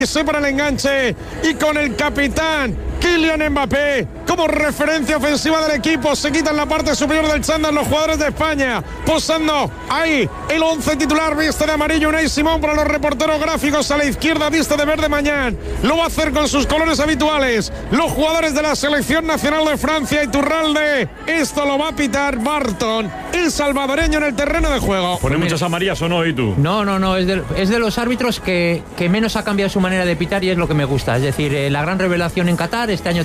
Para el enganche y con el capitán Kylian Mbappé como referencia ofensiva del equipo. Se quitan la parte superior del chándal los jugadores de España, posando ahí el 11 titular, viste de amarillo Unai Simón. Para los reporteros gráficos a la izquierda, viste de verde Mañán. Lo va a hacer con sus colores habituales los jugadores de la selección nacional de Francia. Iturralde, esto lo va a pitar Barton, el salvadoreño, en el terreno de juego. ¿Pone muchas amarillas o no, y tú? No, es de los árbitros que menos ha cambiado su manera de pitar, y es lo que me gusta. Es decir, la gran revelación en Qatar, este año